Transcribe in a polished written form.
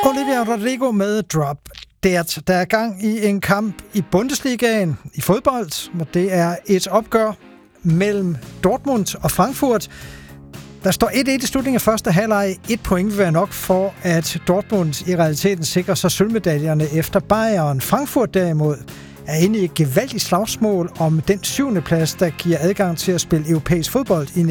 Olivia Rodrigo med Drop Dead. Der er gang i en kamp i Bundesligaen i fodbold, og det er et opgør mellem Dortmund og Frankfurt. Der står 1-1 i slutningen af første halvleg. 1 point vil være nok for, at Dortmund i realiteten sikrer sig sølvmedaljerne efter Bayern. Frankfurt derimod er inde i et gevaldigt slagsmål om den 7. plads, der giver adgang til at spille europæisk fodbold i